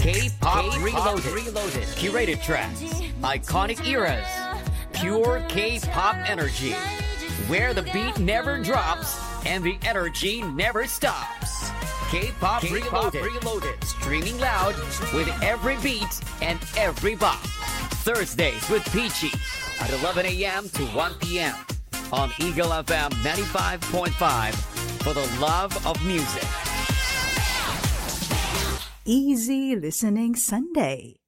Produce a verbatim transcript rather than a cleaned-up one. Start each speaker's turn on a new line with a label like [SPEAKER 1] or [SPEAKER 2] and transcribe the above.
[SPEAKER 1] K-Pop Reloaded. Reloaded. Curated tracks. Iconic eras. Pure K-Pop energy. Where the beat never drops and the energy never stops. K-Pop, K-Pop Reloaded. Reloaded. Streaming loud with every beat and every bop. Thursdays with Peachy at eleven a.m. to one p.m. on Eagle F M ninety-five point five for the love of music.
[SPEAKER 2] Easy Listening Sunday.